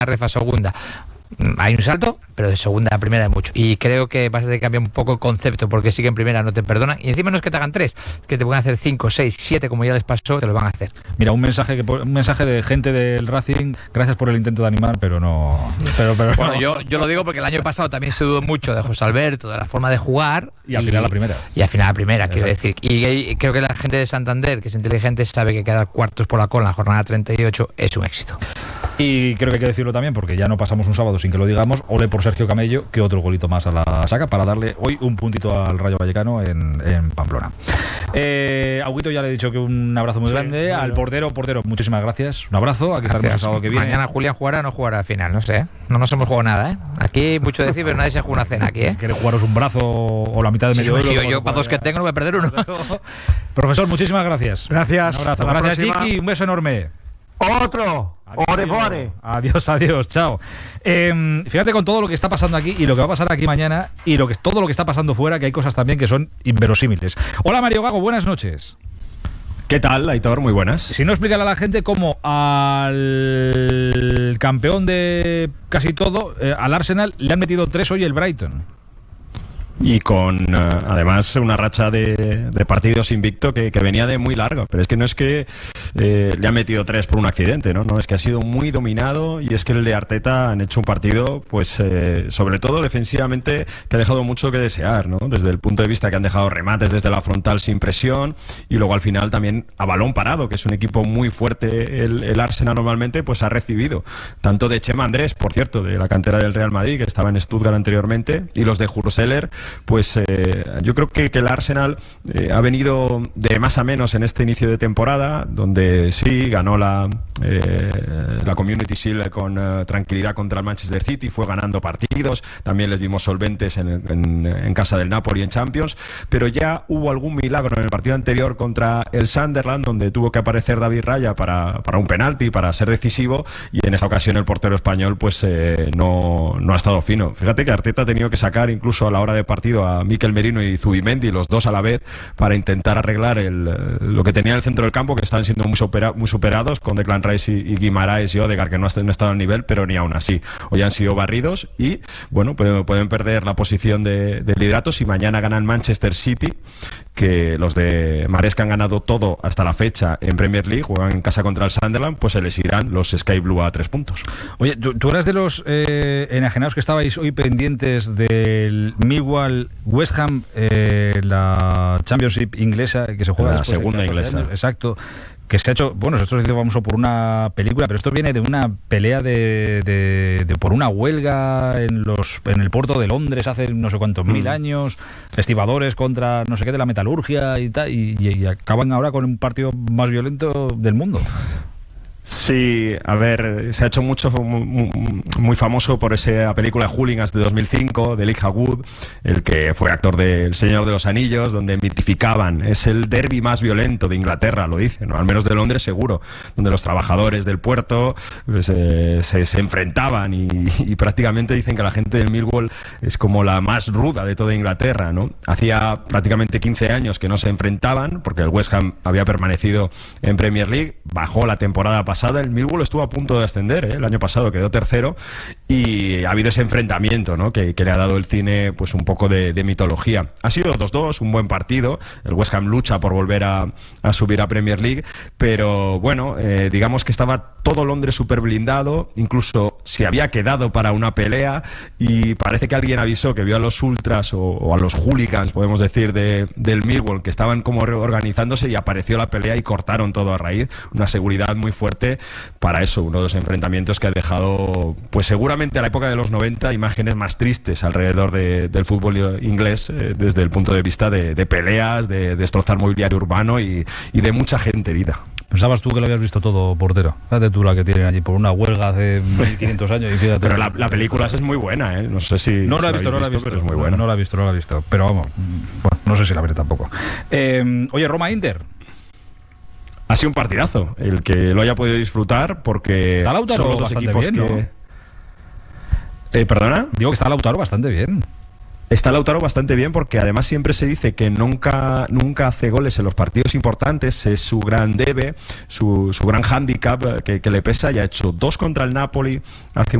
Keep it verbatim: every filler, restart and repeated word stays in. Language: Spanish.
ref a segunda. Hay un salto, pero de segunda a primera hay mucho. Y creo que vas a tener que cambiar un poco el concepto, porque sí que en primera no te perdonan. Y encima no es que te hagan tres, es que te pueden hacer cinco, seis, siete, como ya les pasó, te lo van a hacer. Mira, un mensaje que un mensaje de gente del Racing, gracias por el intento de animar, pero no... Pero, pero bueno, no. yo, yo lo digo porque el año pasado también se dudó mucho de José Alberto, de la forma de jugar. Y al final la primera. Y al final la primera, quiero decir. Exacto. Y, y creo que la gente de Santander, que es inteligente, sabe que quedar cuartos por la cola en la jornada treinta y ocho es un éxito. Y creo que hay que decirlo también, porque ya no pasamos un sábado sin que lo digamos. Ole por Sergio Camello, que otro golito más a la saca para darle hoy un puntito al Rayo Vallecano en, en Pamplona. Eh, Auguito, ya le he dicho que un abrazo muy sí, grande. Bueno. Al portero, portero, muchísimas gracias. Un abrazo, aquí estaremos el sábado que viene. Mañana Julián jugará o no jugará al final, no sé. No nos hemos jugado nada, ¿eh? Aquí mucho decir, pero nadie se juega una cena aquí, ¿eh? ¿Quieres jugaros un brazo o la mitad de medio sí, euro? Yo, yo para dos que tengo no voy a perder uno. Profesor, muchísimas gracias. Gracias. Un abrazo. Gracias, Chiqui. Un beso enorme. Otro. Adiós, adiós, adiós, chao. Eh, fíjate con todo lo que está pasando aquí y lo que va a pasar aquí mañana y lo que todo lo que está pasando fuera, que hay cosas también que son inverosímiles. Hola, Mario Gago, buenas noches. ¿Qué tal, Aitor? Muy buenas. Si no, explícale a la gente cómo al campeón de casi todo, eh, al Arsenal, le han metido tres hoy el Brighton. Y con, uh, además, una racha de, de partidos invicto que, que venía de muy largo. Pero es que no es que eh, le han metido tres por un accidente, ¿no? No, es que ha sido muy dominado y es que el de Arteta han hecho un partido, pues, eh, sobre todo defensivamente, que ha dejado mucho que desear, ¿no? Desde el punto de vista que han dejado remates desde la frontal sin presión y luego al final también a balón parado, que es un equipo muy fuerte el, el Arsenal normalmente, pues ha recibido. Tanto de Chema Andrés, por cierto, de la cantera del Real Madrid, que estaba en Stuttgart anteriormente, y los de Jurseller. Pues eh, yo creo que, que el Arsenal eh, ha venido de más a menos en este inicio de temporada, donde sí ganó la, eh, la Community Shield con uh, tranquilidad contra el Manchester City, fue ganando partidos, también les vimos solventes en, en, en casa del Napoli en Champions, pero ya hubo algún milagro en el partido anterior contra el Sunderland, donde tuvo que aparecer David Raya para, para un penalti, para ser decisivo, y en esta ocasión el portero español pues eh, no, no ha estado fino. Fíjate que Arteta ha tenido que sacar incluso a la hora de partido a Mikel Merino y Zubimendi, los dos a la vez, para intentar arreglar el, lo que tenía en el centro del campo, que estaban siendo muy, supera, muy superados con Declan Rice y, y Guimaraes y Odegaard, que no han estado al nivel, pero ni aún así. Hoy han sido barridos y, bueno, pueden, pueden perder la posición de, de liderato si mañana ganan Manchester City, que los de Maresca han ganado todo hasta la fecha en Premier League, juegan en casa contra el Sunderland, pues se les irán los Sky Blue a tres puntos. Oye, tú, tú eras de los eh, enajenados que estabais hoy pendientes del Millwall West Ham, eh, la Championship inglesa que se juega la después segunda de inglesa. Años, exacto. Que se ha hecho, bueno, esto se hizo famoso por una película, pero esto viene de una pelea de, de, de por una huelga en los en el puerto de Londres hace no sé cuántos mm. mil años, estibadores contra no sé qué de la metalurgia y tal, y, y, y acaban ahora con un partido más violento del mundo. Sí, a ver, se ha hecho mucho muy, muy famoso por esa película Hooligans de dos mil cinco de Elijah Wood, el que fue actor de El Señor de los Anillos, donde mitificaban, es el derbi más violento de Inglaterra, lo dicen, ¿no? Al menos de Londres seguro, donde los trabajadores del puerto pues, eh, se, se enfrentaban y, y prácticamente dicen que la gente del Millwall es como la más ruda de toda Inglaterra, ¿no? Hacía prácticamente quince años que no se enfrentaban, porque el West Ham había permanecido en Premier League, bajó la temporada pasada, el Millwall estuvo a punto de ascender, ¿eh? El año pasado quedó tercero y ha habido ese enfrentamiento, ¿no? que, que le ha dado el cine pues un poco de, de mitología. Ha sido dos dos, un buen partido, el West Ham lucha por volver a, a subir a Premier League, pero bueno, eh, digamos que estaba todo Londres súper blindado, incluso se había quedado para una pelea y parece que alguien avisó que vio a los ultras o, o a los hooligans, podemos decir, de, del Millwall, que estaban como reorganizándose y apareció la pelea y cortaron todo a raíz, una seguridad muy fuerte para eso, uno de los enfrentamientos que ha dejado, pues seguramente a la época de los noventa, imágenes más tristes alrededor de, del fútbol inglés, eh, desde el punto de vista de, de peleas, de destrozar mobiliario urbano y, y de mucha gente herida. Pensabas tú que lo habías visto todo, portero. Fíjate tú la que tienen allí por una huelga hace mil quinientos años. Y fíjate. Pero la, la película es muy buena, ¿eh? No sé si. No si la he visto, no la he visto. Pero es muy buena. No la he visto, no la he visto. Pero vamos, bueno, no sé si la veré tampoco. Eh, oye, Roma-Inter. Ha sido un partidazo el que lo haya podido disfrutar porque está Lautaro son los dos bastante equipos bien, que... ¿no? Eh, ¿Perdona? Digo que está Lautaro bastante bien. está Lautaro bastante bien porque además siempre se dice que nunca, nunca hace goles en los partidos importantes, es su gran debe, su, su gran hándicap que, que le pesa, y ha hecho dos contra el Napoli hace